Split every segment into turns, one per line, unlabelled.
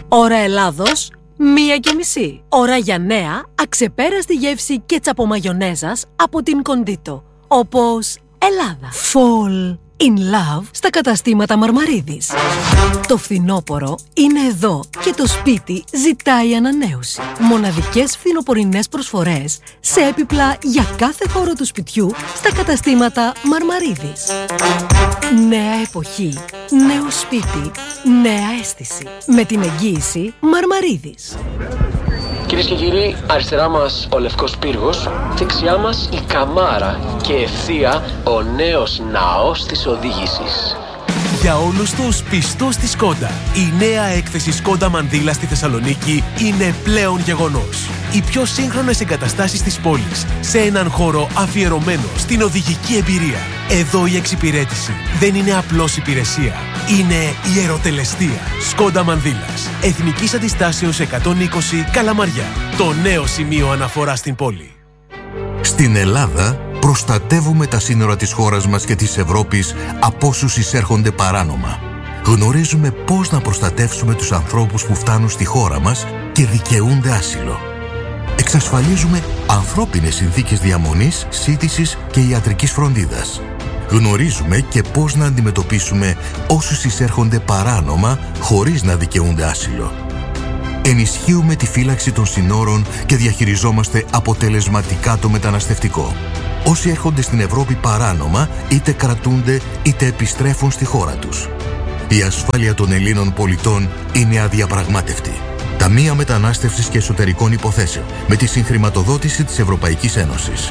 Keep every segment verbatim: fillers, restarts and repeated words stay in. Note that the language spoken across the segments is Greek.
Ώρα Ελλάδος, μία και μισή. Ώρα για νέα, αξεπέραστη γεύση κέτσαπο μαγιονέζας από την Κοντίτο. Όπως Ελλάδα. Fall in love στα καταστήματα Μαρμαρίδης. Το φθινόπωρο είναι εδώ και το σπίτι ζητάει ανανέωση. Μοναδικές φθινοπορεινές προσφορές σε έπιπλα για κάθε χώρο του σπιτιού στα καταστήματα Μαρμαρίδης. Νέα εποχή, νέο σπίτι, νέα αίσθηση. Με την εγγύηση Μαρμαρίδης.
Κυρίες και κύριοι, αριστερά μας ο Λευκός Πύργος, δεξιά μας η Καμάρα και ευθεία ο νέος ναός της οδήγησης.
Για όλους τους πιστός στη Σκόντα, η νέα έκθεση Σκόντα Μανδύλα στη Θεσσαλονίκη είναι πλέον γεγονός. Οι πιο σύγχρονες εγκαταστάσεις της πόλης, σε έναν χώρο αφιερωμένο στην οδηγική εμπειρία. Εδώ η εξυπηρέτηση δεν είναι απλώς υπηρεσία, είναι ιεροτελεστία. Σκόντα Μανδύλας, Εθνικής Αντιστάσεως εκατόν είκοσι Καλαμαριά. Το νέο σημείο αναφορά στην πόλη.
Στην Ελλάδα προστατεύουμε τα σύνορα της χώρας μας και της Ευρώπης από όσους εισέρχονται παράνομα. Γνωρίζουμε πώς να προστατεύσουμε τους ανθρώπους που φτάνουν στη χώρα μας και δικαιούνται άσυλο. Εξασφαλίζουμε ανθρώπινες συνθήκες διαμονής, σύντησης και ιατρικής φροντίδας. Γνωρίζουμε και πώς να αντιμετωπίσουμε όσους εισέρχονται παράνομα χωρίς να δικαιούνται άσυλο. Ενισχύουμε τη φύλαξη των συνόρων και διαχειριζόμαστε αποτελεσματικά το μεταναστευτικό. Όσοι έρχονται στην Ευρώπη παράνομα, είτε κρατούνται είτε επιστρέφουν στη χώρα τους. Η ασφάλεια των Ελλήνων πολιτών είναι αδιαπραγμάτευτη. Ταμεία Μετανάστευσης και Εσωτερικών Υποθέσεων, με τη συγχρηματοδότηση της Ευρωπαϊκής Ένωσης.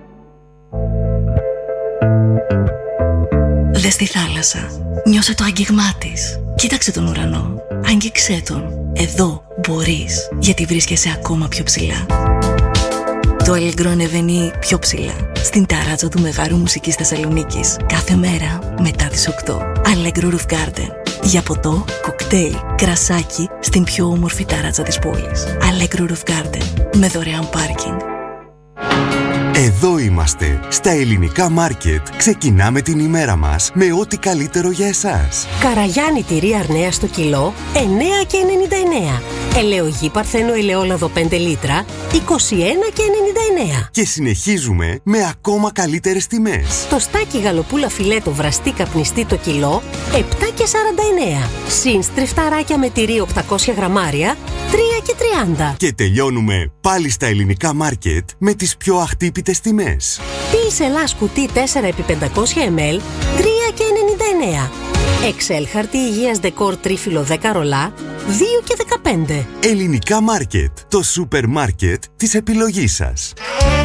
Δες τη θάλασσα. Νιώσε το άγγιγμά της. Κοίταξε τον ουρανό. Άγγιξέ τον. Εδώ μπορείς, γιατί βρίσκεσαι ακόμα πιο ψηλά. Το Allegro ανεβαίνει πιο ψηλά, στην ταράτσα του Μεγάρου Μουσικής Θεσσαλονίκης, κάθε μέρα μετά τις οκτώ. Allegro Roof Garden. Για ποτό, κοκτέιλ, κρασάκι, στην πιο όμορφη ταράτσα της πόλης. Allegro Roof Garden, με δωρεάν πάρκινγκ.
Εδώ είμαστε, στα Ελληνικά Μάρκετ. Ξεκινάμε την ημέρα μας με ό,τι καλύτερο για εσάς.
Καραγιάννη τυρί Αρνέα στο κιλό, εννέα και ενενήντα εννέα. Ελαιογή Παρθένο ελαιόλαδο πέντε λίτρα, είκοσι ένα και ενενήντα εννέα.
Και συνεχίζουμε με ακόμα καλύτερες τιμές.
Το στάκι γαλοπούλα φιλέτο βραστή καπνιστή το κιλό, επτά και σαράντα εννέα. Συν στριφταράκια με τυρί οκτακόσια γραμμάρια, τρία και τριάντα.
Και τελειώνουμε πάλι στα Ελληνικά Μάρκετ με τις πιο αχτύπητες τιμές.
Τίης Ελλάς κουτί τέσσερα επί πεντακόσια μιλιλίτρα, τρία και ενενήντα εννέα. Εξέλ χαρτί υγείας δεκόρ τρίφυλλο δέκα ρολά, δύο και δεκαπέντε.
Ελληνικά Μάρκετ, το σούπερ μάρκετ της επιλογής σας.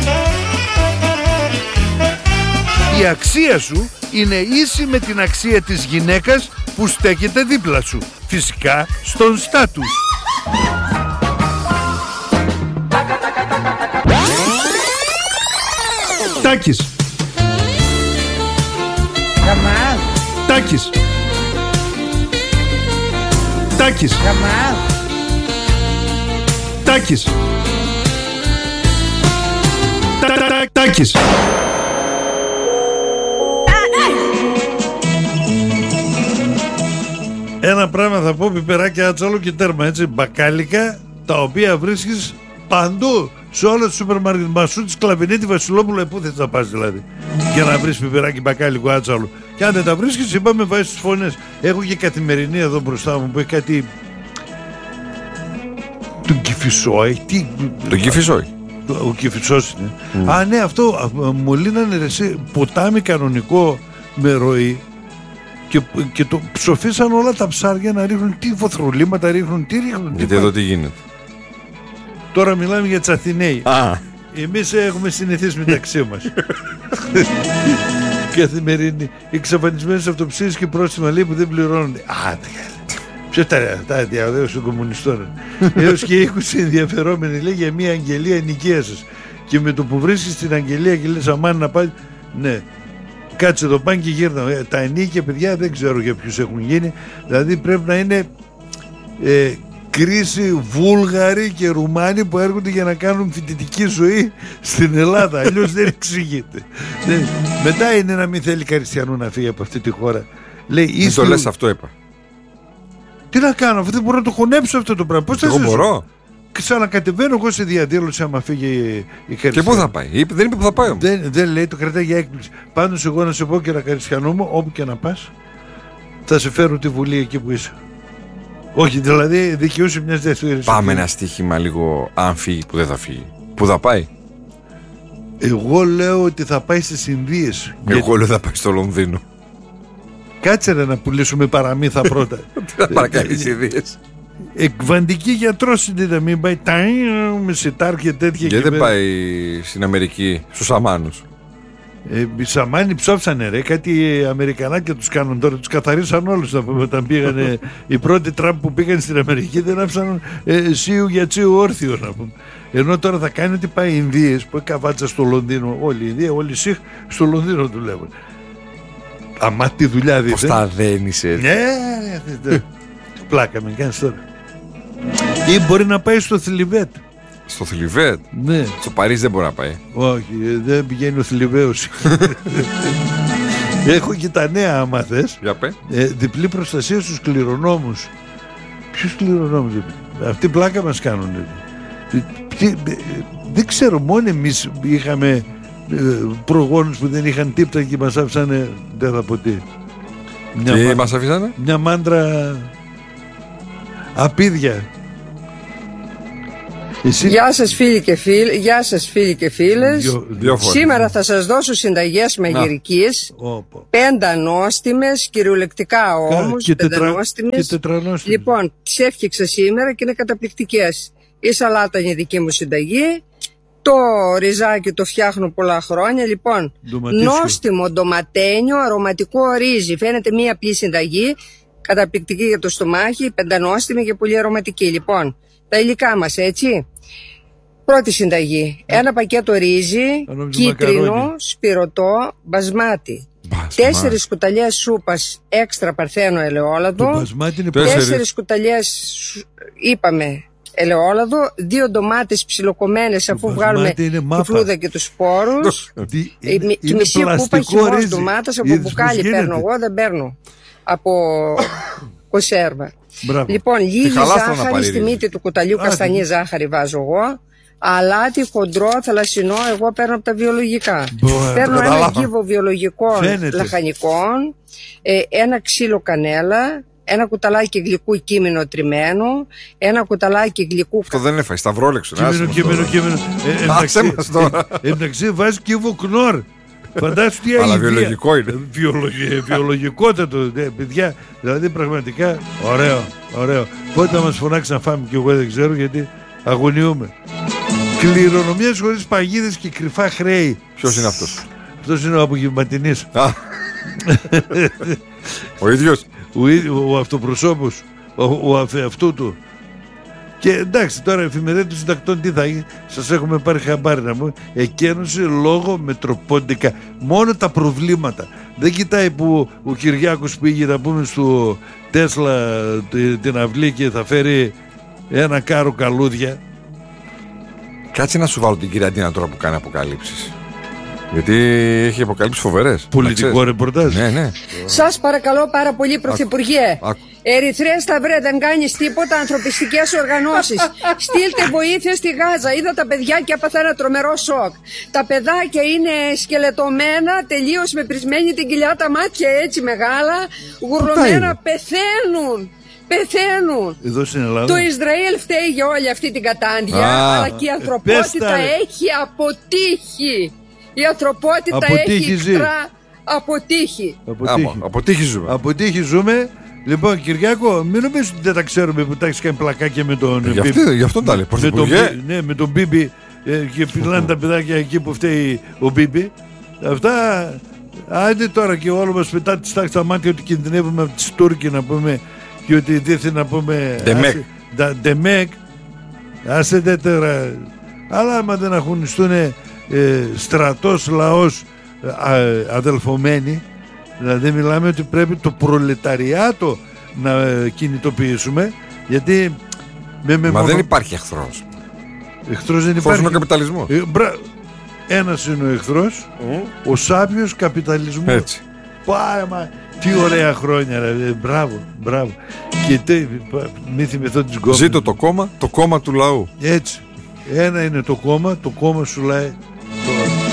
Η αξία σου είναι ίση με την αξία της γυναίκας που στέκεται δίπλα σου. Φυσικά στον στάτους. Τάκης. Τάκης. Τάκης. Τάκης. Τάκης. Ένα πράγμα θα πω, πιπεράκι άτσαλο και τέρμα, έτσι, μπακάλικα, τα οποία βρίσκεις παντού, σε όλα τα σούπερ μάρκετ. Μασούτης, Κλαβινίτη, Βασιλόπουλο, πού θες να πας δηλαδή, για να βρεις πιπεράκι μπακάλικο άτσαλο. Και αν δεν τα βρίσκεις, είπαμε, βάζεις τις φωνές. Έχω και Καθημερινή εδώ μπροστά μου που έχει κάτι. Τον Κηφισόη. Τι...
Τον Κηφισόη.
Ο Κηφισός είναι.
Mm.
Α, ναι, αυτό μου λύνανε εσύ, ποτάμι κανονικό με ροή. Και, και το ψοφίσαν όλα τα ψάρια να ρίχνουν τι βοθρολίματα ρίχνουν, τι ρίχνουν.
Γιατί εδώ τι γίνεται.
Τώρα μιλάμε για τις Αθηναίοι.
Α.
Εμείς έχουμε συνηθίσει μεταξύ μας. Καθημερινή. Εξαφανισμένες αυτοψίες και πρόστιμα λέει που δεν πληρώνονται. Α, ποιος τα τα διαδέωση των κομμουνιστών. Έως και είκοσι ενδιαφερόμενοι λέει για μια αγγελία ενοικίασης. Και με το που βρίσκεις την αγγελία και λες αμάν να πάει. Ναι. Κάτσε εδώ πάνε και γύρνα. Ε, τα ενίκια παιδιά δεν ξέρω για ποιους έχουν γίνει. Δηλαδή πρέπει να είναι ε, κρίση Βούλγαροι και Ρουμάνοι που έρχονται για να κάνουν φοιτητική ζωή στην Ελλάδα. Αλλιώς δεν εξηγείται. Ναι. Μετά είναι να μην θέλει Καριστιανού να φύγει από αυτή τη χώρα. Λέει,
μην το λες, αυτό είπα.
Τι να κάνω, αφού δεν μπορώ να το χωνέψω αυτό το πράγμα. Πώς θα
Εγώ
ζήσω?
μπορώ.
Ξανακατεβαίνω εγώ σε διαδήλωση άμα φύγει η, η
Και
Χαριστιανού.
πού θα πάει? Είπε, δεν είπε που θα πάει όμως.
Δεν, δεν λέει, το κρατάει για έκπληξη. Πάντως εγώ να σε πω, κύριε Χαριστιανού μου, όπου και να πας, θα σε φέρω τη Βουλή εκεί που είσαι. Όχι, δηλαδή δικαιούσε μια δεύτερη.
Πάμε ένα στοίχημα λίγο, αν φύγει, που δεν θα φύγει. Πού θα πάει?
Εγώ λέω ότι θα πάει στις Ινδίες.
Εγώ λέω θα πάει στο Λονδίνο.
Κάτσε ρε να πουλήσουμε παραμύθα πρώτα.
Τι θα παρακάνει τις ιδέες.
Εκβαντική γιατρός είναι να μην πάει τάι, με σιτάρ και τέτοια.
Γιατί δεν πάει στην Αμερική, στους Αμάνους?
Ε, οι Σαμάνοι ψόψανε ρε, κάτι Αμερικανάκια τους κάνουν τώρα, τους καθαρίσαν όλους να πούμε, όταν πήγανε οι πρώτοι Τραμπ που πήγαν στην Αμερική δεν άφησαν ε, σίου για τσίου όρθιο να πούμε. Ενώ τώρα θα κάνει ότι πάει οι Ινδίες που καβάτσα στο Λονδίνο, όλοι οι Ινδία, όλοι οι Σιχ στο Λονδίνο δουλεύουν. Αμά τη δουλειά δείτε.
Πώς τα δένησες?
Ναι, ναι, πλάκα με κάνεις τώρα. Ή μπορεί να πάει στο Θλιβέτ.
Στο Θλιβέτ?
Ναι.
Στο Παρίσι δεν μπορεί να πάει.
Όχι, δεν πηγαίνει ο Θλιβαίος. Έχω και τα νέα άμα θες.
Για πέ.
Ε, διπλή προστασία στους κληρονόμους. Ποιους κληρονόμους? Αυτή πλάκα μας κάνουν. Ε, ε, δεν ξέρω, μόνο εμείς είχαμε ε, προγόνους που δεν είχαν τίποτα και μας άφησανε, δεν θα πω τι. Μια
Τι
μα...
μας αφήσανε?
Μια μάντρα απίδια. Εσύ...
Γεια σας φίλοι και φίλοι, γεια σας φίλοι και φίλες.
Δυο,
δυο
Σήμερα θα σας δώσω συνταγές μαγειρικής, πεντανόστιμες, κυριολεκτικά όμως,
και
πεντανόστιμες. Λοιπόν, τις έφτιαξα σήμερα και είναι καταπληκτικές. Η σαλάτα είναι η δική μου συνταγή. Το ριζάκι το φτιάχνω πολλά χρόνια. Λοιπόν,
ντοματίσιο.
Νόστιμο ντοματένιο, αρωματικό ρύζι. Φαίνεται μία απλή συνταγή, καταπληκτική για το στομάχι, πεντανόστιμη και πολύ αρωματική. Λοιπόν, τα υλικά μας, έτσι. Πρώτη συνταγή. Ένα πακέτο ρύζι, κίτρινο, μακαρόνι. Σπυρωτό, μπασμάτι. Τέσσερις κουταλιές σούπας έξτρα παρθένο ελαιόλαδο. Τέσσερις κουταλιές, είπαμε, ελαιόλαδο. Δύο ντομάτες ψιλοκομμένες αφού βγάλουμε τη φλούδα και τους σπόρους. Και μισή κούπα χυμός ντομάτας από μπουκάλι παίρνω εγώ, δεν παίρνω από κονσέρβα. Μπράβο. Λοιπόν, λίγη ζάχαρη στη μύτη του κουταλιού, καστανή ζάχαρη βάζω εγώ. Αλάτι χοντρό, θαλασσινό, εγώ παίρνω από τα βιολογικά. Μπο, παίρνω ένα κύβο βιολογικών λαχανικών, ε, ένα ξύλο κανέλα, ένα κουταλάκι γλυκού κείμενο τριμμένο, ένα κουταλάκι γλυκού.
Αυτό δεν είναι φάει, σταυρόλεξο.
Κείμενο, κείμενο, κείμενο. Εντάξει, βάζει κύβο κνόρ. Φαντάσου τι
αλλά βιολογικό είναι.
Βιολογι, βιολογικότατο, παιδιά. Δηλαδή πραγματικά ωραίο, ωραίο. Πότε θα μας φωνάξει να φάμε, και εγώ δεν ξέρω, γιατί αγωνιούμε. Κληρονομιές χωρίς παγίδες και κρυφά χρέη.
Ποιος είναι αυτός?
Αυτός είναι ο απογευματινής.
Ο ίδιος.
Ο, ο αυτοπροσώπος. Ο, ο αφ, αυτού του. Και εντάξει, τώρα η εφημερίδα των συντακτών τι θα γίνει? Σας έχουμε πάρει χαμπάρι να πούμε. Εκένωση λόγω μετροπόντικα. Μόνο τα προβλήματα. Δεν κοιτάει που ο Κυριάκος πήγε να πούμε στο Τέσλα την αυλή και θα φέρει ένα κάρο καλούδια.
Κάτσε να σου βάλω την κυρία Ντίνα τώρα που κάνει αποκαλύψεις. Γιατί έχει αποκαλύψεις φοβερές.
Πολιτικό ρεπορτάζ.
Ναι, ναι.
Σας παρακαλώ πάρα πολύ, Πρωθυπουργέ. Ερυθρέα Σταυρέ, δεν κάνεις τίποτα. Ανθρωπιστικές οργανώσεις. Στείλτε βοήθεια στη Γάζα. Είδα τα παιδάκια, πάθα ένα τρομερό σοκ. Τα παιδάκια είναι σκελετωμένα, τελείως με πρισμένη την κοιλιά, τα μάτια έτσι μεγάλα, γουρλωμένα, πεθαίνουν. Πεθαίνουν.
Εδώ στην Ελλάδα.
Το Ισραήλ φταίει για όλη αυτή την κατάντια, Α, αλλά και η ανθρωπότητα ε, έχει αποτύχει. Η ανθρωπότητα αποτύχει, έχει εκτρά αποτύχει.
Αποτύχει.
αποτύχει ζούμε.
Αποτύχει ζούμε. Λοιπόν, Κυριάκο, μην νομίζεις ότι δεν τα ξέρουμε που τα έχεις κάνει πλακάκια με τον
ε, Μπίμπι. Γι' αυτό τα λέει.
Με τον, ναι, με τον Μπίμπι ε, και πιλάνε τα παιδάκια εκεί που φταίει ο Μπίμπι. Αυτά, άντε τώρα και όλο μας πετά τη στάχη στα μάτια ότι κινδυνεύουμε από τις Τούρκοι να πούμε και ότι δίθεν να πούμε
Ντεμέκ.
Ντεμέκ. Άσε τώρα. Αλλά άμα δεν αγωνιστούν ε, στρατός, λαός ε, αδελφωμένοι, δηλαδή μιλάμε ότι πρέπει το προλεταριάτο να ε, κινητοποιήσουμε, γιατί με, με
μα
μονο...
δεν υπάρχει εχθρός.
Εχθρός δεν
εχθρός
υπάρχει.
είναι ο καπιταλισμός.
Ε, μπρα... Ένας είναι ο εχθρός, mm. ο σάπιος καπιταλισμός.
Έτσι.
Πάρα, μα... Τι ωραία χρόνια, ρε. Μπράβο, μπράβο. Και τε, μη θυμηθώ τις γκόμενες.
Ζήτω το κόμμα, το κόμμα του λαού.
Έτσι. Ένα είναι το κόμμα, το κόμμα σου λέει το...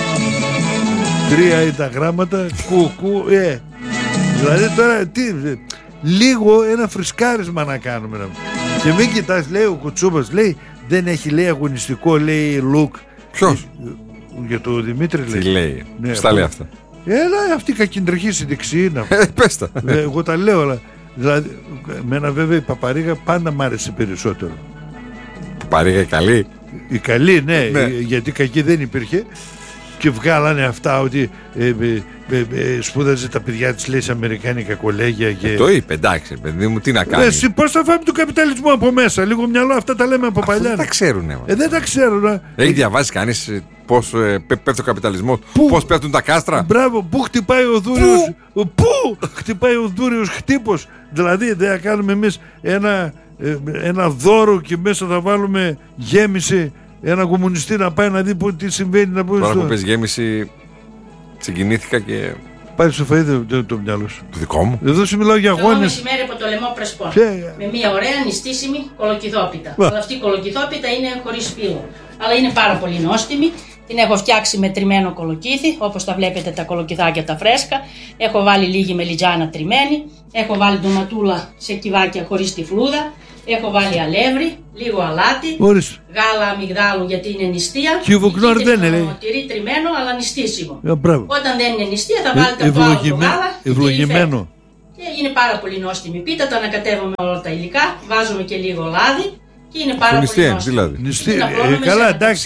Τρία είναι τα γράμματα, κου, κου, ε. Δηλαδή τώρα, τι, λίγο ένα φρισκάρισμα να κάνουμε. Και μην κοιτάς, λέει ο Κουτσούμπας, λέει, δεν έχει, λέει, αγωνιστικό, λέει, look.
Ποιος?
Για το Δημήτρη, λέει.
Τι λέει, ναι, στα λέει αυτά.
Έλα, αυτή η κακεντρεχή στη δεξί είναι.
Ε, πες τα.
Εγώ τα λέω, αλλά. Δηλαδή, εμένα βέβαια η Παπαρίγα πάντα μ' άρεσε περισσότερο.
Παπαρίγα η καλή.
Η καλή, ναι,
ναι.
Γιατί κακή δεν υπήρχε. Και βγάλανε αυτά ότι ε, ε, ε, ε, σπούδαζε τα παιδιά της, λέει, σε αμερικάνικα κολέγια και...
Ε, το είπε, εντάξει, παιδί μου, τι να κάνει.
Εσύ πώς θα φάμε τον καπιταλισμό από μέσα, λίγο μυαλό, αυτά τα λέμε από παλιά.
Δεν τα ξέρουν, ε,
ε, δεν τα ξέρουν.
Έχει διαβάσει κανείς πώς ε, πέφτει ο καπιταλισμός, πώς πέφτουν τα κάστρα.
Μπράβο, πού χτυπάει ο Δούριος, πού, πού χτυπάει ο Δούριος χτύπος. Δηλαδή δεν θα κάνουμε εμείς ένα, ε, ένα δώρο και μέσα θα βάλουμε γέμιση. Ένα κομμουνιστή να πάει να δει τι συμβαίνει, να πούμε.
Τώρα
στο...
που πες γέμιση, συγκινήθηκα και.
Πάρει στο φαΐ το, το, το μυαλό σου.
Το δικό μου.
Εδώ σου μιλάω για αγώνες.
Το μεσημέρι από το λαιμό Πρεσπών. Με μια ωραία νηστίσιμη κολοκυθόπιτα. Αλλά αυτή η κολοκυθόπιτα είναι χωρίς φύλλο. Αλλά είναι πάρα πολύ νόστιμη. Την έχω φτιάξει με τριμμένο κολοκύθι, όπως τα βλέπετε τα κολοκυθάκια τα φρέσκα. Έχω βάλει λίγη μελιτζάνα τριμμένη. Έχω βάλει ντοματούλα σε κυβάκια χωρίς τη φλούδα. Έχω βάλει αλεύρι, λίγο αλάτι,
Ορίστε.
Γάλα αμυγδάλου γιατί είναι νηστεία.
Κυβοκνόρ δεν είναι.
Τυρί τριμμένο αλλά νηστίσιμο.
Ε,
Όταν δεν είναι νηστεία θα βάλετε
ε,
από άλλο το γάλα.
Ευλογημένο.
Και είναι πάρα πολύ νόστιμη πίτα. Το ανακατεύουμε όλα τα υλικά. Βάζουμε και λίγο λάδι και είναι πάρα πολύ νόστιμο.
Δηλαδή.
Είναι απλό ε, καλά, εντάξει.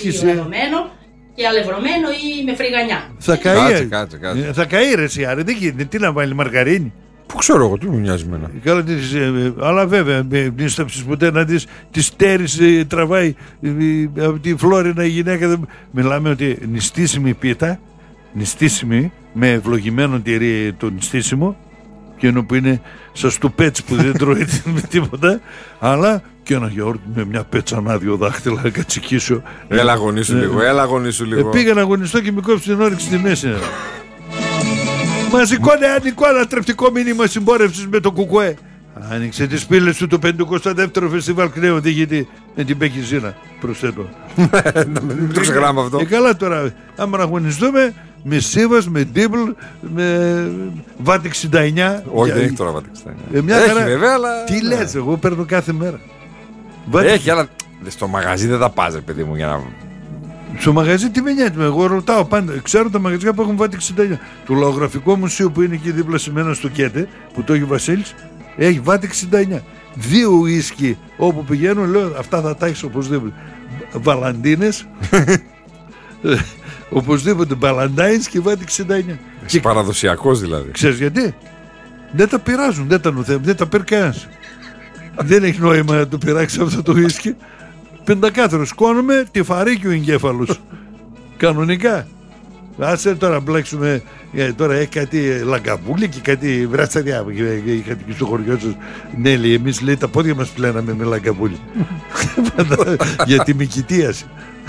Και αλευρωμένο ή με φρυγανιά.
Θα καεί.
Κάτσε, κάτσε, κάτσε.
Θα καεί, ρε εσύ, άρα δεν γίνεται. Τι να βάλει μαργαρίνη.
Πού ξέρω εγώ, τι μου νοιάζει εμένα.
Καλά, τις, ε, αλλά βέβαια, μην σταψεις ποτέ να δεις τη στέρης ε, τραβάει ε, από τη Φλόρινα η γυναίκα. Μιλάμε ότι νηστίσιμη πίτα, νηστίσιμη με ευλογημένο τυρί το νηστίσιμο, και ενώ που είναι σαν στουπέτσι που δεν τρώει με τίποτα, αλλά και ένα γιαούρτι με μια πέτσανα δύο δάχτυλα να κατσικίσω.
Έλα αγωνίσου ε, λίγο, έλα αγωνίσου λίγο.
Ε, πήγα να αγωνιστώ και με κόψει την όρεξη στη μέση. Μαζικό νεανικό ανατρεπτικό μήνυμα συμπόρευσης με το Κουκουέ. Άνοιξε τις πύλες του το πενηκοστό δεύτερο φεστιβάλ Κρέου Οδηγητή με την Μπέκη Ζήνα. Προσθέτω.
Μην το ξεχνάμε αυτό.
Και καλά τώρα, άμα να αγωνιστούμε με Σίβας, με Ντίμπλ, με Βάτ εξήντα εννιά.
Όχι, δεν έχει τώρα Βάτ εξήντα εννιά.
Ε,
έχει
χαρά...
βέβαια, αλλά.
Τι λες, εγώ παίρνω κάθε μέρα.
Έχει, αλλά στο μαγαζί δεν θα πας, παιδί μου, για να.
Στο μαγαζί τι με νοιάζει, εγώ ρωτάω πάντα. Ξέρω τα μαγαζιά που έχουν Βάτ εξήντα εννιά. Το λαογραφικό μουσείο που είναι εκεί δίπλα σημμένο στο Κέτε, που το έχει ο Βασίλης, έχει Βάτ εξήντα εννιά. Δύο ουίσκι όπου πηγαίνω, λέω αυτά θα τα έχεις οπωσδήποτε. Βαλαντίνες, οπωσδήποτε Μπαλαντάινς και Βάτ εξήντα εννιά.
Και παραδοσιακός δηλαδή.
Ξέρεις γιατί? Δεν τα πειράζουν, δεν τα νοθεύουν, δεν τα παίρνει κανένας. Δεν έχει νόημα να το πειράξει αυτό το ουίσκι. Πεντακάθαρο, σκόνομαι τη φαρίκι ο εγκέφαλος. Κανονικά. Άσε τώρα μπλέξουμε. Ε, τώρα έχει κάτι λαγκαβούλη και κάτι βρατσαριά. Είχατε και στο χωριό σας. Ναι, λέει, εμείς λέει τα πόδια μας πλέναμε με λαγκαβούλη. Για τη μικητίαση.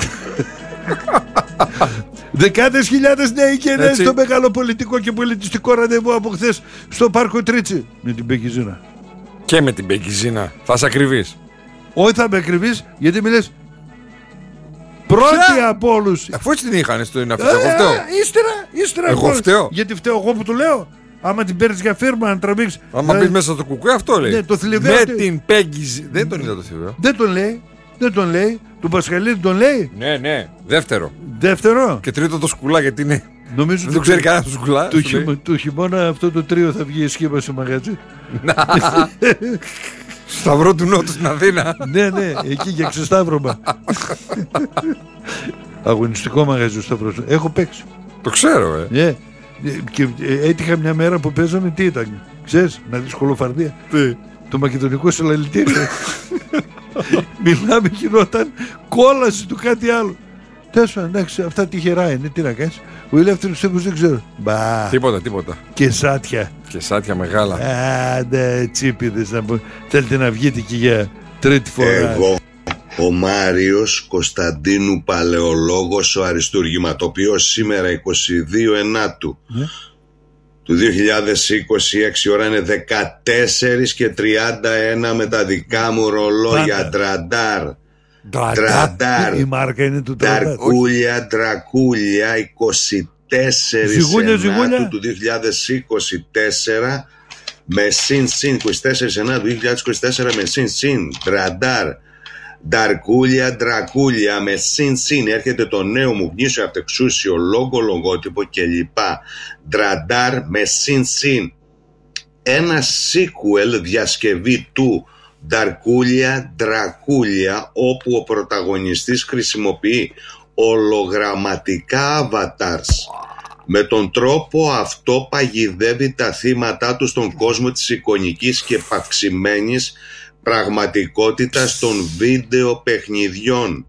Δεκάδες χιλιάδες νέοι και νέες στο μεγάλο πολιτικό και πολιτιστικό ραντεβού από χθες στο πάρκο Τρίτσι. Με την Μπέκη Ζήνα.
Και με την Μπέκη Ζήνα. Θα σε ακριβείς.
Όχι, θα με ακριβείς, γιατί με λες πρώτοι από όλους.
Αφού έτσι την είχαν στο είναι αυτό. Εγώ φταίω.
Ύστερα, ύστερα.
Εγώ φταίω.
Γιατί φταίω εγώ που του λέω. Άμα την παίρνεις για φίρμα να τραβήξεις.
Άμα μπεις μέσα στο κουκουέ, αυτό λέει.
Ναι, το θλιβαίο.
Με την Μπέκη Ζήνα. Δεν τον είδα το θλιβαίο.
Δεν τον λέει. Δεν τον λέει. Του Πασχαλίδη τον λέει.
Ναι, ναι. Δεύτερο.
Δεύτερο.
Και τρίτο το σκουλά, γιατί είναι.
Νομίζω
δεν το ξέρει κανένα το σκουλά.
Του, χειμω, του χειμώνα αυτό το τρίο θα βγει σχήμα σε μαγαζί.
Σταυρό του Νότου στην Αθήνα.
Ναι, ναι, εκεί για ξεσταύρωμα. Αγωνιστικό μαγαζί ο Σταυρός. Έχω παίξει.
Το ξέρω, ε.
Ναι. Και έτυχα μια μέρα που παίζαμε, τι ήταν. Ξέρεις, να δεις σχολοφαρδία.
Τι.
Το μακεδονικό συλλαλητήριο. Μιλάμε, γινόταν κόλαση του κάτι άλλο. Τέσσερα, εντάξει, αυτά τυχερά είναι. Τι να κάνεις. Ο ελεύθερος τύπος δεν ξέρω. Μπα.
Τίποτα, τίποτα.
Και σάτια.
Και σάτια μεγάλα.
Άντε, τσίπιδες να πω. Θέλετε να βγείτε και για τρίτη φορά.
Εγώ, ο Μάριος Κωνσταντίνου Παλαιολόγος, ο αριστουργηματοποιός, σήμερα είκοσι δύο Ενάτου. Yeah. του δύο χιλιάδες είκοσι, έξι ώρα είναι δεκατέσσερις και τριάντα ένα με τα δικά μου ρολόγια. Τραντάρ. Τραντάρ.
Η μάρκα είναι του Τραντάρ.
Ταρκούλια, Τρακούλια, είκοσι τέσσερις Ενάτου του δύο χιλιάδες είκοσι τέσσερα με συν συν. είκοσι τέσσερις Ενάτου του δύο χιλιάδες είκοσι τέσσερα με συν συν. Τραντάρ. Νταρκούλια, Ντρακούλια με συν συν. Έρχεται το νέο μου γνήσιο αυτεξούσιο λόγο, λογότυπο κλπ. Ντραντάρ με συν συν. Ένα sequel διασκευή του Νταρκούλια, Ντρακούλια, όπου ο πρωταγωνιστής χρησιμοποιεί ολογραμματικά avatars. Με τον τρόπο αυτό παγιδεύει τα θύματα του στον κόσμο της εικονικής και παυξημένης πραγματικότητας των βίντεο παιχνιδιών.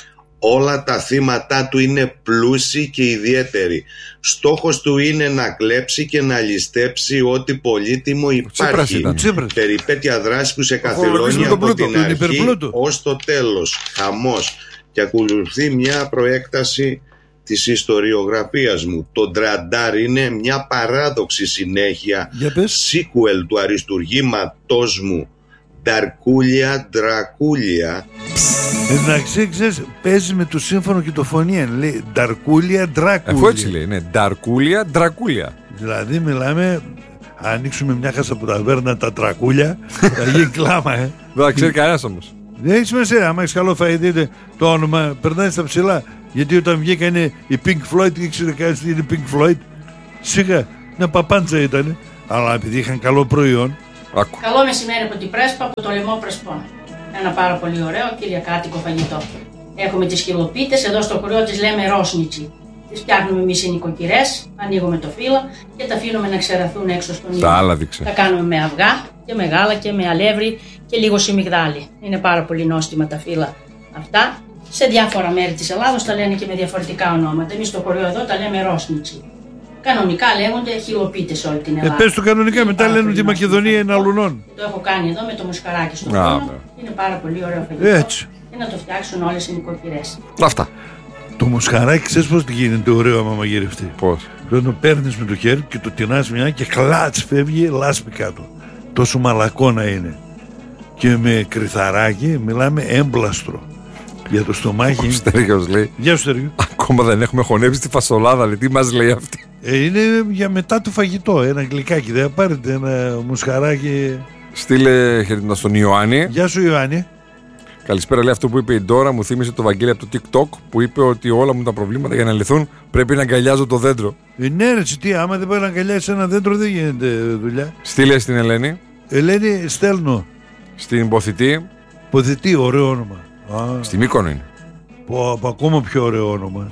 Όλα τα θύματα του είναι πλούσιοι και ιδιαίτεροι. Στόχος του είναι να κλέψει και να ληστέψει ό,τι πολύτιμο υπάρχει. Περιπέτεια δράση που σε καθυλώνει από την αρχή ως το τέλος. Χαμός. Και ακολουθεί μια προέκταση της ιστοριογραφίας μου. Το Τραντάρ είναι μια παράδοξη συνέχεια sequel του αριστουργήματός μου Νταρκούλια, Ντρακούλια.
Εντάξει, ξέρεις, παίζει με το σύμφωνο και το φωνή. Λέει Νταρκούλια, Ντρακούλια.
Αφού έτσι λέει, ναι, Νταρκούλια, Ντρακούλια.
Δηλαδή μιλάμε, ανοίξουμε μια χασαποταβέρνα τα Τρακούλια, θα γίνει κλάμα, ε.
Δεν ξέρει κανένας όμως.
Δεν έχει σημασία, άμα έχεις καλό φαΐ, δείτε το όνομα, περνάει στα ψηλά. Γιατί όταν βγήκα είναι η Pink Floyd, και ήξερε κανείς τι είναι Pink Floyd. Σίγα, μια παπάντσα ήταν, αλλά επειδή είχαν καλό προϊόν.
Άκου. Καλό μεσημέρι από την Πρέσπα, από το λαιμό Πρεσπών. Ένα πάρα πολύ ωραίο κυριακάτικο φαγητό. Έχουμε τις χυλοπίτες, εδώ στο χωριό τις λέμε ρόσνιτσι. Τις φτιάχνουμε εμείς οι νοικοκυρές, ανοίγουμε το φύλλο και τα αφήνουμε να ξεραθούν έξω στον ήλιο.
Τα άλλα δείξε.
Τα κάνουμε με αυγά και με γάλα και με αλεύρι και λίγο σιμιγδάλι. Είναι πάρα πολύ νόστιμα τα φύλλα αυτά. Σε διάφορα μέρη της Ελλάδος τα λένε και με διαφορετικά ονόματα. Εμείς στο χωριό εδώ τα λέμε ρόσνιτσι. Κανονικά λέγονται χυλοπίτες σε όλη την Ελλάδα.
Ε, πες το κανονικά, είναι μετά λένε ότι η Μακεδονία είναι αλουνών.
Το έχω κάνει εδώ με το μοσχαράκι στο φούρνο. Είναι πάρα πολύ ωραίο φαγητό.
Έτσι.
Και να το φτιάξουν όλες οι νοικοκυρές.
Αυτά.
Το μοσχαράκι, ξέρεις πώς γίνεται ωραίο άμα μαγειρευτεί.
Πώς?
Το παίρνεις με το χέρι και το τεινάς μια και κλάτς φεύγει λάσπη κάτω. Τόσο μαλακό να είναι. Και με κρυθαράκι μιλάμε έμπλαστρο. Για το στομάχι.
Ο Στέργιος λέει.
Γεια σου Στέργιο.
Ακόμα δεν έχουμε χωνέψει τη φασολάδα, λέει. Τι μας λέει αυτή?
Ε, είναι για μετά το φαγητό. Ένα γλυκάκι. Δεν πάρετε ένα μουσχαράκι.
Στείλε χαιρετικά στον Ιωάννη.
Γεια σου Ιωάννη.
Καλησπέρα, λέει. Αυτό που είπε η Ντόρα μου θύμισε το Βαγγέλη από το TikTok που είπε ότι όλα μου τα προβλήματα για να λυθούν πρέπει να αγκαλιάζω το δέντρο.
Ε, ναι, ρε, τι, άμα δεν πάει να αγκαλιάσει ένα δέντρο δεν γίνεται δουλειά.
Στείλε στην Ελένη.
Ελένη, στέλνω.
Στην Ποθητή.
Ποθητή, ωραίο όνομα. Α.
Στη Μύκονο είναι.
Πω, ακόμα πιο ωραίο όνομα.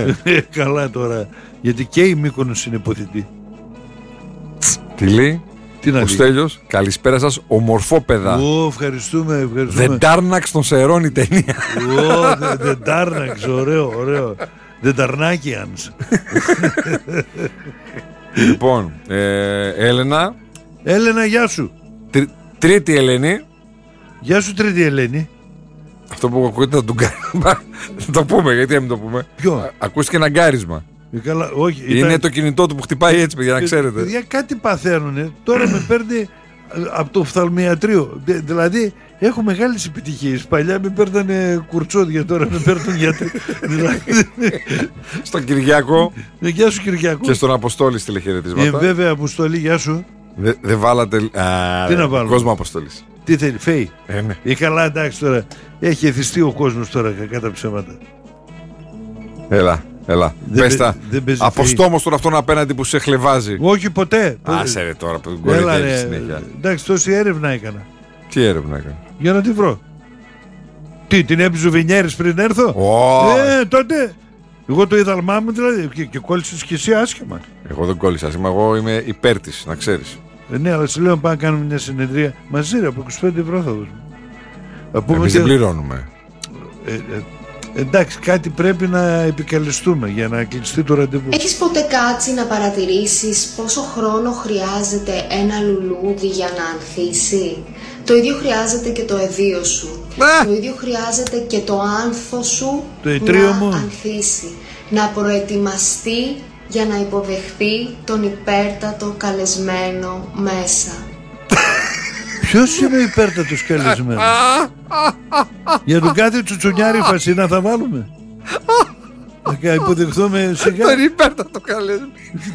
Καλά τώρα. Γιατί και η Μύκονος είναι Ποθητή.
Τι λέει?
Τι να
ο Στέλιος, καλησπέρα σας, ομορφόπαιδα.
Ω, ευχαριστούμε, ευχαριστούμε.
The Darnax των Σερών η ταινία.
Ω, The Darnax, ωραίο, ωραίο. The Darnakians.
Λοιπόν, ε, Έλενα.
Έλενα, γεια σου.
Τρι, τρίτη Ελένη.
Γεια σου, τρίτη Ελένη.
Αυτό που ακούγεται να του γκάρισμα. Θα το πούμε, γιατί να μην το πούμε.
Ποιο?
Ακούστηκε ένα γκάρισμα.
Καλά, όχι,
είναι ήταν... το κινητό του που χτυπάει έτσι, παιδιά, να ξέρετε.
Παιδιά, κάτι παθαίνουνε. Τώρα με παίρνει από το οφθαλμιατρίο. Δηλαδή, έχω μεγάλες επιτυχίες. Παλιά με παίρνανε κουρτσόδια, τώρα με παίρνουν γιατροί.
Στον Κυριάκο.
Γεια σου, Κυριάκο.
Και στον Αποστόλη στείλε χαιρετίσματα.
Ε, βέβαια, Αποστόλη, γεια σου.
Δεν δε βάλατε. Α,
τι να βάλω?
Κόσμο Αποστόλης.
Τι θέλει, φέι.
Ε, ναι.
Ή καλά, εντάξει τώρα. Έχει εθιστεί ο κόσμος τώρα, κακά τα ψέματα.
Έλα. Έλα, πες τα. Από στόμος τον αυτόν απέναντι που σε χλεβάζει.
Όχι ποτέ.
Άσε ρε τώρα που τον κορυδεύεις συνέχεια.
Εντάξει, τόση έρευνα έκανα.
Τι έρευνα έκανα?
Για να τη βρω. Τι, την έπιζε Βινιέρης πριν έρθω?
Oh.
Ε, τότε. Εγώ το είδαλμά μου δηλαδή και, και κόλλησες και εσύ άσχημα.
Εγώ δεν κόλλησα άσχημα, εγώ είμαι υπέρ της, να ξέρεις.
Ε, ναι, αλλά σου λέω πάμε να κάνουμε μια συνεδρία μαζί, ρε, από είκοσι πέντε ευρώ θα δώσουμε.
Εμείς δεν πληρώνουμε.
Ε, ε, εντάξει, κάτι πρέπει να επικαλεστούμε για να κλειστεί το ραντεβού.
Έχεις ποτέ κάτσει να παρατηρήσεις πόσο χρόνο χρειάζεται ένα λουλούδι για να ανθίσει? Το ίδιο χρειάζεται και το εδίο σου. Α! Το ίδιο χρειάζεται και το άνθος σου
το
να
μου.
ανθίσει, να προετοιμαστεί για να υποδεχτεί τον υπέρτατο καλεσμένο μέσα.
Ποιος είναι ο υπέρτατος καλεσμένος? Για τον κάθε τσουτσουνιάρη φασίνα θα βάλουμε. Θα υποδεχθούμε σιγά.
Τον υπέρτατο καλεσμένο.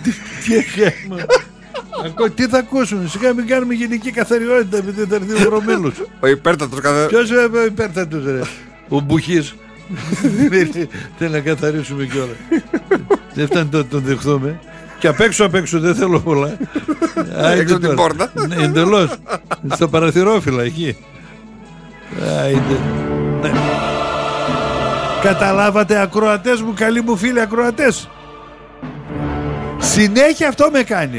Τι θα ακούσουν? Σιγά μην κάνουμε γενική καθαριότητα, επειδή θα έρθει ο Ρωμέλος.
Ο υπέρτατος καθαριότητα.
Ποιος είναι ο υπέρτατος, ρε? Ο Μπουχής. Θέλει να καθαρίσουμε κιόλα. Δεν φτάνει το τον δεχθούμε. Και απ' έξω απ' έξω δεν θέλω πολλά.
Έξω την πόρτα.
Εντελώς. Στα παραθυρόφυλλα εκεί. Καταλάβατε, ακροατές μου, καλοί μου φίλοι ακροατές? Συνέχεια αυτό με κάνει.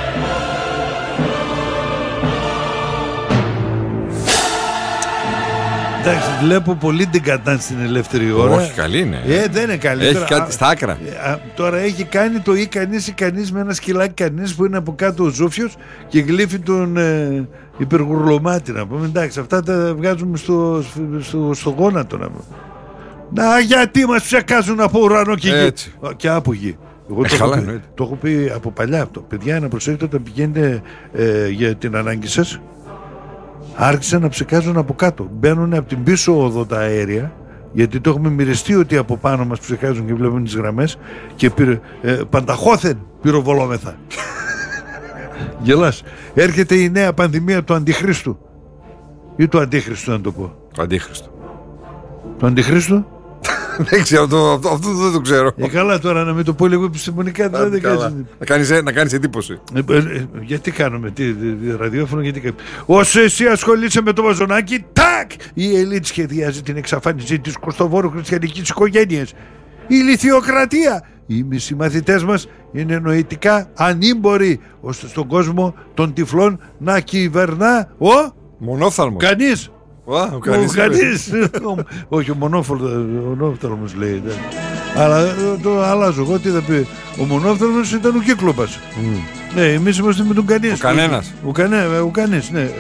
Εντάξει, βλέπω πολύ την κατάν στην ελεύθερη ώρα.
Όχι, καλή είναι.
Ε, δεν είναι καλή.
Έχει
τώρα,
κάτι στα άκρα.
Α, τώρα έχει κάνει το ή κανείς ή κανείς με ένα σκυλάκι κανείς που είναι από κάτω ο Ζούφιος και γλύφει τον ε, υπεργουρλωμάτι, να πούμε. Εντάξει, αυτά τα βγάζουμε στο, στο, στο γόνατο, να πούμε. Να, γιατί μας ψεκάζουν από ουρανό και γη. Και από γη. Εγώ
ε,
το,
καλά,
έχω πει, το έχω πει από παλιά αυτό. Παιδιά, να προσέχετε όταν πηγαίνετε ε, για την ανάγκη σας. Άρχισαν να ψεκάζουν από κάτω. Μπαίνουν από την πίσω οδό τα αέρια, γιατί το έχουμε μοιριστεί ότι από πάνω μας ψεκάζουν και βλέπουν τις γραμμές και πυρ, ε, πανταχώθεν πυροβολόμεθα. Γελάς. Έρχεται η νέα πανδημία του Αντιχρίστου. Ή του Αντίχριστου, να το πω.
Το Αντίχριστο.
Το Αντιχρίστου.
Δεν ξέρω, αυτό, αυτό, αυτό δεν το ξέρω.
Ε, καλά τώρα να μην το πω λίγο επιστημονικά. Δηλαδή,
να, κάνεις, να κάνεις εντύπωση.
Ε, ε, γιατί κάνουμε, τι, ραδιόφωνο, γιατί κάνουμε. Όσο εσύ ασχολείσαι με το μαζονάκι, τάκ! Η ελίτ σχεδιάζει την εξαφάνιση της κοστοβόρου χριστιανικής οικογένειας. Η λιθιοκρατία. Οι μισοί μαθητές μας είναι νοητικά ανήμποροι, ώστε στον κόσμο των τυφλών να κυβερνά ο
μονόφθαλμος.
Κανείς.
Ο κανείς.
Όχι, ο μονόφθαλμος λέει. Αλλά το αλλάζω εγώ, τι θα πει. Ο μονόφθαλμος ήταν ο Κύκλοπας. Ναι, εμείς είμαστε με τον κανείς.
Ο κανένας.
Ο κανείς, ναι.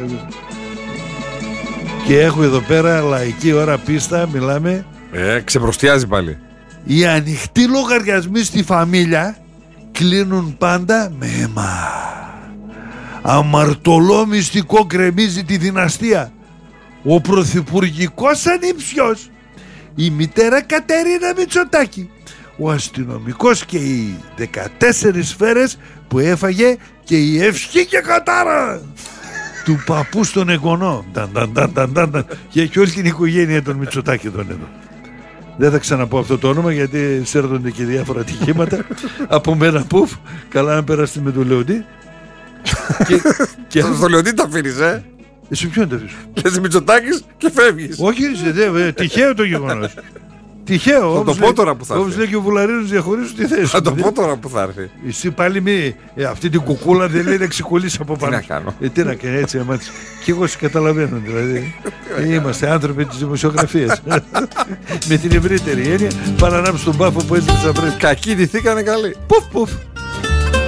Και έχω εδώ πέρα λαϊκή ώρα πίστα, μιλάμε.
Ε, ξεπροστιάζει πάλι.
Οι ανοιχτοί λογαριασμοί στη φαμίλια κλείνουν πάντα με αίμα. Αμαρτωλό μυστικό κρεμίζει τη δυναστεία. Ο πρωθυπουργικός ανήψιος, η μητέρα Κατερίνα Μητσοτάκη, ο αστυνομικός και οι δεκατέσσερις σφαίρες που έφαγε και η ευχή και κατάρα του παππού στον εγγονό. Και έχει όλη την οικογένεια των Μητσοτάκη εδώ εδώ. Δεν θα ξαναπώ αυτό το όνομα γιατί σέρνονται και διάφορα ατυχήματα. Από μένα πουφ, καλά να περάσετε με τον Λεοντή.
Στο Λεοντή τα αφήνεις, ε.
Εσύ ποιον τα αφήσω?
Λες Μητσοτάκης και φεύγεις.
Όχι, δε, τυχαίο το γεγονός. Τυχαίο.
Θα το πω τώρα που θα έρθει.
Όπως λέει και ο Βουλαρίνος, διαχωρίζουν τη θέση.
Θα το πω τώρα που θα έρθει.
Εσύ πάλι μη, ε, αυτή την κουκούλα δεν λέει να ξεκολλήσει από πάνω.
Τι να κάνω.
Ε, τι να κάνω, έτσι αμάτης. Και εγώ σε καταλαβαίνω δηλαδή. Είμαστε άνθρωποι της δημοσιογραφίας. Με την ευρύτερη έννοια, παρανάψει τον μπάφο που έζησε να πρέπει.
Κακοί ντυθήκανε καλοί.
Πουφ, πουφ.